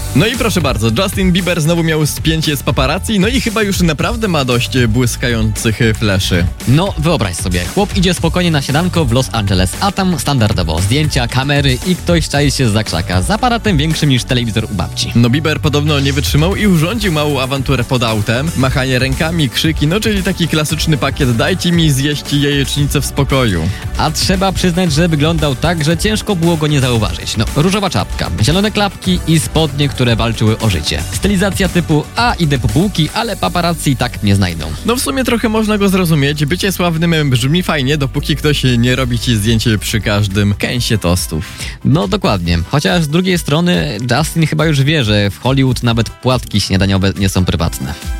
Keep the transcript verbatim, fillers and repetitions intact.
No i proszę bardzo, Justin Bieber znowu miał spięcie z paparazzi, no i chyba już naprawdę ma dość błyskających fleszy. No, wyobraź sobie, chłop idzie spokojnie na śniadanko w Los Angeles, a tam standardowo zdjęcia, kamery i ktoś czai się z krzaka z aparatem większym niż telewizor u babci. No Bieber podobno nie wytrzymał i urządził małą awanturę pod autem, machanie rękami, krzyki, no czyli taki klasyczny pakiet dajcie mi zjeść jajecznicę w spokoju. A trzeba przyznać, że wyglądał tak, że ciężko było go nie zauważyć. No, różowa czapka, zielone klapki i spodnie, które walczyły o życie. Stylizacja typu a idę po bułki, ale paparazzi tak nie znajdą. No w sumie trochę można go zrozumieć, bycie sławnym brzmi fajnie, dopóki ktoś nie robi ci zdjęcie przy każdym kęsie tostów. No dokładnie, chociaż z drugiej strony Justin chyba już wie, że w Hollywood nawet płatki śniadaniowe nie są prywatne.